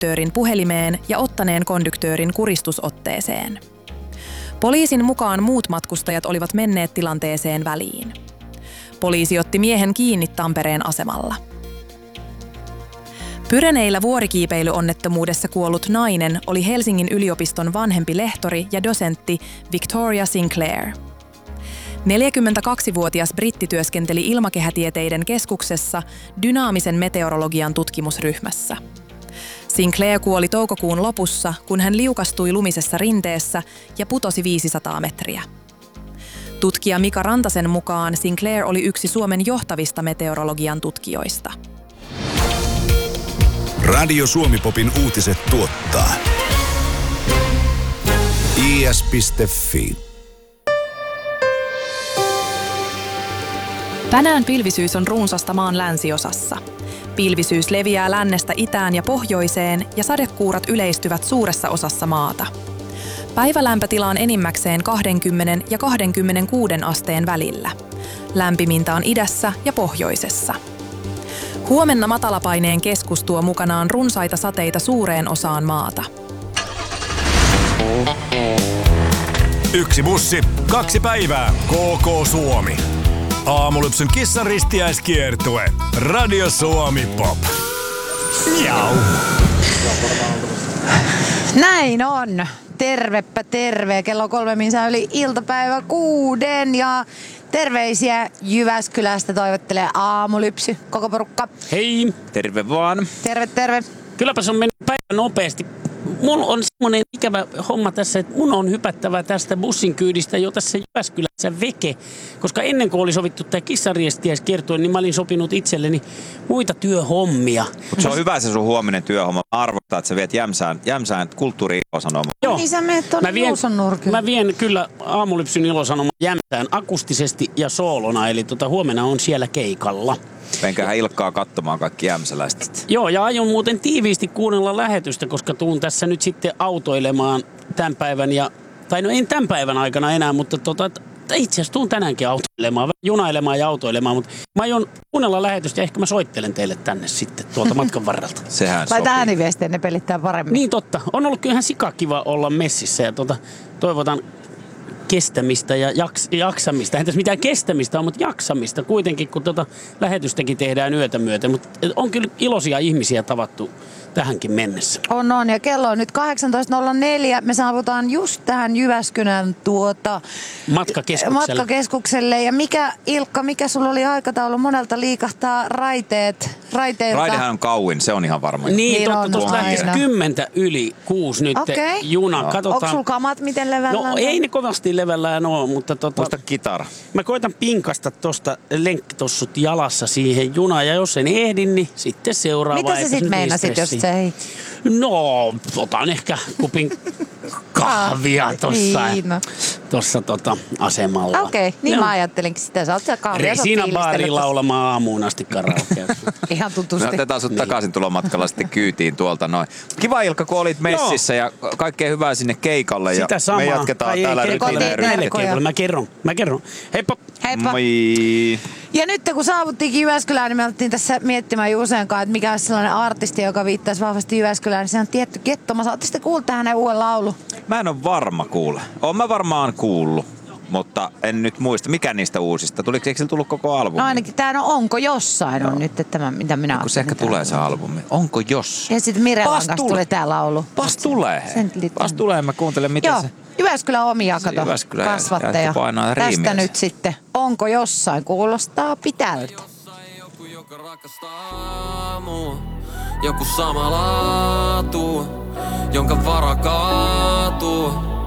konduktöörin puhelimeen ja ottaneen konduktöörin kuristusotteeseen. Poliisin mukaan muut matkustajat olivat menneet tilanteeseen väliin. Poliisi otti miehen kiinni Tampereen asemalla. Pyreneillä vuorikiipeilyonnettomuudessa kuollut nainen oli Helsingin yliopiston vanhempi lehtori ja dosentti Victoria Sinclair. 42-vuotias britti työskenteli ilmakehätieteiden keskuksessa dynaamisen meteorologian tutkimusryhmässä. Sinclair kuoli toukokuun lopussa, kun hän liukastui lumisessa rinteessä ja putosi 500 metriä. Tutkija Mika Rantasen mukaan Sinclair oli yksi Suomen johtavista meteorologian tutkijoista. Radio Suomi-popin uutiset tuottaa is.fi. Tänään pilvisyys on runsasta maan länsiosassa. Pilvisyys leviää lännestä itään ja pohjoiseen ja sadekuurat yleistyvät suuressa osassa maata. Päivälämpötila on enimmäkseen 20 ja 26 asteen välillä. Lämpimintä on idässä ja pohjoisessa. Huomenna matalapaineen keskus tuo mukanaan runsaita sateita suureen osaan maata. Yksi bussi, 2 päivää. KK Suomi. Aamulypsyn kissan ristiäiskiertue. Radio Suomi Pop. Miau. Näin on. Tervepä terve. Kello 3 yli iltapäivä 6 ja terveisiä Jyväskylästä toivottelee Aamulypsy. Koko porukka. Hei. Terve vaan. Terve, terve. Kylläpä se on mennyt päivä nopeasti. Mulla on semmoinen ikävä homma tässä, että mun on hypättävä tästä bussin kyydistä jo tässä Jyväskylässä veke. Koska ennen kuin oli sovittu tämä kissariestiäiskiertue, niin mä olin sopinut itselleni muita työhommia. Mutta se on hyvä se sun huominen työhomma. Arvostaa, että sä viet Jämsään kulttuuri-ilosanomaan. Joo. Niin sä menet tuonne Juusonnurkille. Mä vien kyllä Aamulypsyn ilosanoman Jämsään akustisesti ja soolona. Eli huomenna on siellä keikalla. Menköhän Ilkkaa katsomaan kaikki jämsäläiset. Joo, ja aion muuten tiiviisti kuunnella lähetystä, koska tuun tässä nyt sitten autoilemaan tämän päivän tai no en tämän päivän aikana enää, mutta itse asiassa tuun tänäänkin autoilemaan, junailemaan ja autoilemaan, mutta mä aion kuunnella lähetystä ja ehkä mä soittelen teille tänne sitten tuolta matkan varrelta. Sehän vai sopii. ääniviestiä ne pelittää paremmin. Niin totta, on ollut kyllä ihan sikakiva olla messissä ja toivotan kestämistä ja jaksamista. Eihän tässä mitään kestämistä on, mutta jaksamista kuitenkin, kun lähetystäkin tehdään yötä myöten. Mutta on kyllä iloisia ihmisiä tavattu tähänkin mennessä. On. Ja kello on nyt 18.04. Me saavutaan just tähän Jyväskylän matkakeskukselle. Ja Ilkka, mikä sulla oli aikataulu? Monelta liikahtaa raiteilta. Raidehan on kauin, se on ihan varma. Niin totta, tuosta lähtisi 10:06 nyt juna. Katsotaan. Onko sulla kamat miten levällään? No ei ne kovasti levällään ole, mutta muista kitara. Mä koitan pinkasta tosta lenkkitossut jalassa siihen junaan ja jos en ehdi, niin sitten seuraava. Mitä sä sit meinasit, jos se ei? No, otan ehkä kupin kahvia tossa asemalla. Okei, niin mä ajattelinkin sitä. Sä oot siellä kahvia. Resina baariin laulamaan aamuun asti karaokea. Ihan tutusti. Me otetaan sut takaisin tulomatkalla sitten kyytiin tuolta noin. Kiva Ilkka, kun olit messissä ja kaikkea hyvää sinne keikalle. Sitä ja samaa. Me jatketaan täällä keikalle. Mä kerron. Heippa. Heippa. Moi. Ja nyt kun saavuttiinkin Jyväskylään, niin me oltiin tässä miettimään Juseenkaan, että mikä olisi sellainen artisti, joka viittaisi vahvasti Jyväskylään. Niin se on tietty Kettomas. Ootte sitten kuullut hänen uuden laulu? Mä en ole varma kuule. Oon mä varmaan kuullut, mutta en nyt muista. Mikä niistä uusista? Eikö sillä tullut koko albumi? No ainakin tää Onko jossain on nyt, että tämä, mitä minä kun se ehkä tulee se albumi. Onko jossain? Ja sitten Mirelan kanssa tuli tää laulu. Pas tulee. Mä kuuntelen, mitä se... Jyväskylän omia, kato, kasvatteja. Tästä nyt sitten. Onko jossain? Kuulostaa pitältä. Joku, joka rakastaa mua. Joku sama laatu, jonka vara kaatuu.